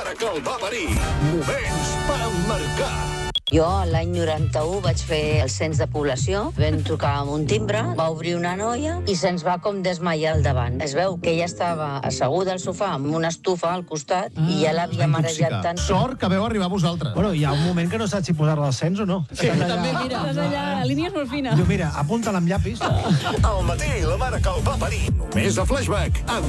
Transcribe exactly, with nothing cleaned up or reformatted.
mare que el va parir. Moments per emmarcar. Jo l'any noranta-u vaig fer el cens de població, vam trucar amb un timbre, va obrir una noia i se'ns va com desmaiar al davant. Es veu que ella estava asseguda al sofà amb una estufa al costat ah, i ja l'havia marejat tant. Sort que veu arribar a vosaltres. Bueno, hi ha un moment que no saps si posar-la al cens o no. Sí, també, mira. Estàs allà, la línia és molt fina. Diu, mira, apunta-la amb llapis. Al matí, la mare que el va parir. Només a Flashback, amb